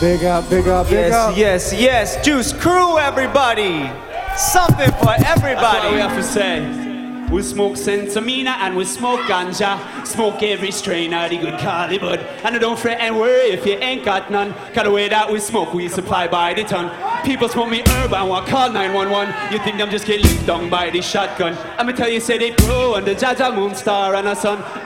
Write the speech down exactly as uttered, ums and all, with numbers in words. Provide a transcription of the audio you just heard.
Big up, big up, big yes, up. Yes, yes, yes. Juice Crew, everybody. Something for everybody. That's what we have to say. We smoke Sensamina and we smoke ganja. Smoke every strain of the good Cali bud. And don't fret and worry if you ain't got none. Cause the way that we smoke, we supply by the ton. People smoke me herb and want call nine one one. You think I'm just getting licked down by the shotgun. I'ma tell you, say they grow under Jaja Moonstar and a sun.